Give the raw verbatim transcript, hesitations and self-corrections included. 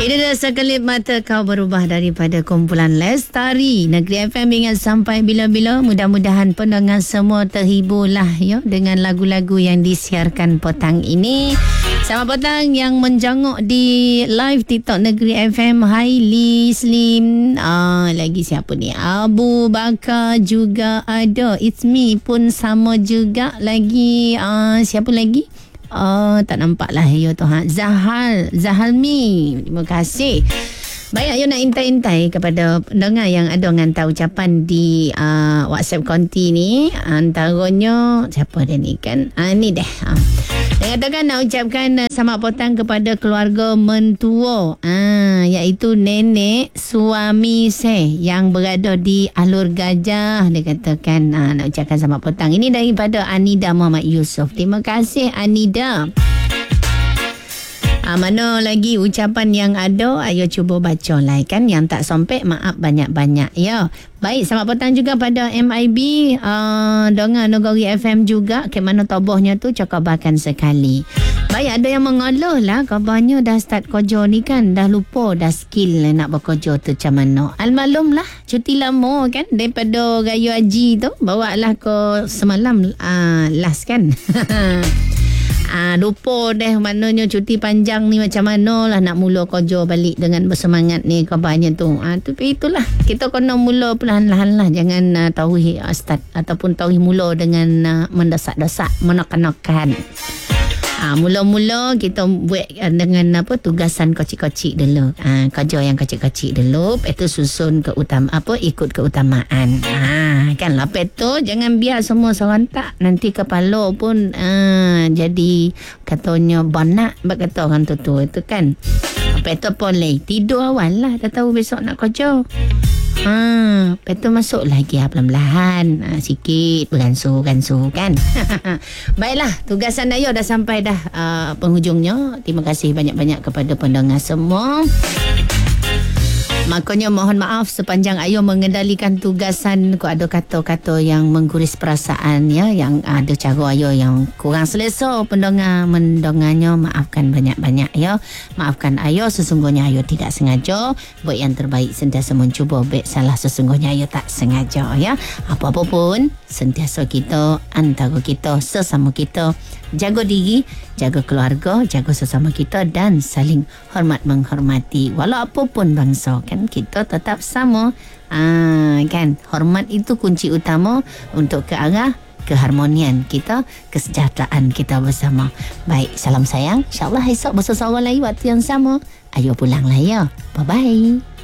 Ini dah sekelip mata kau berubah daripada kumpulan Lestari Negeri F M ingat sampai bila-bila. Mudah-mudahan pendengar semua terhiburlah ya dengan lagu-lagu yang disiarkan petang ini. Selamat petang yang menjanguk di live TikTok Negeri F M. Hai Lee Slim, ah, lagi siapa ni, Abu Bakar juga ada, It's Me pun sama juga lagi. Ah, siapa lagi? Oh, tak nampak lah ya tu ha. Zahal, Zahalmi. Terima kasih. Baik, ayo nak intai-intai kepada pendengar yang ada hantar ucapan di uh, WhatsApp konti ni. Antaranya siapa dia ni kan? Ah, ni deh. Ha. Dia katakan nak ucapkan uh, selamat petang kepada keluarga mentua, ah, iaitu nenek suami saya yang berada di Alur Gajah. Dia katakan ah, nak ucapkan selamat petang. Ini daripada Anida Muhammad Yusof. Terima kasih Anida. Ah, mana lagi ucapan yang ada? Ayo cuba baca lah kan. Yang tak sompek maaf banyak-banyak ya. Baik, selamat petang juga pada M I B uh, dengan Nogori F M juga. Ke mana tobohnya tu cakap bahkan sekali. Baik, ada yang mengeluh lah kabarnya dah start kerja ni kan. Dah lupa dah skill nak bekerja tu macam mana. Almalum lah cuti lama kan. Daripada Raya Haji tu bawa lah ke semalam uh, last kan. Ah, lupa deh maknanya cuti panjang ni macam mana lah nak mula kerja balik dengan bersemangat ni kabarnya tu. Ah, tapi itulah kita kena mula perlahan-lahan lah. Jangan uh, tauhid uh, start ataupun tauhid mula dengan uh, mendesak-desak, menekan-nekan. Ah, mula-mula kita buat uh, dengan apa tugasan kecil-kecil dulu. Ah, kerja yang kecil-kecil dulu, lepas tu susun ke utama apa ikut keutamaan. Ah, kan lepas tu jangan biar semua serentak. Nanti kepala pun ah, jadi katanya banak berkata orang tu tu itu kan. Lepas tu boleh tidur awal lah, dah tahu besok nak kerja. Ha, lepas tu masuk lagi ha, perlahan-lahan ha, sikit beransur-ransur kan. Baiklah, tugasan Ayo dah sampai dah uh, penghujungnya. Terima kasih banyak-banyak kepada pendengar semua. Makanya mohon maaf sepanjang Ayo mengendalikan tugasan, kau ada kata-kata yang mengguris perasaan ya, yang ada cara Ayo yang kurang selesa pendengar mendengarnya, maafkan banyak-banyak ya. Maafkan Ayo, sesungguhnya Ayo tidak sengaja. Buat yang terbaik, sentiasa mencuba. Baik salah, sesungguhnya Ayo tak sengaja ya. Apa-apa pun sentiasa kita antara kita sesama kita jaga diri, jaga keluarga, jaga sesama kita dan saling hormat menghormati. Walau apapun bangsa kan, kita tetap sama. Ah, kan, hormat itu kunci utama untuk ke arah keharmonian kita, kesejahteraan kita bersama. Baik, salam sayang. InsyaAllah esok bersama lagi waktu yang sama. Ayo pulang lah ya. Bye-bye.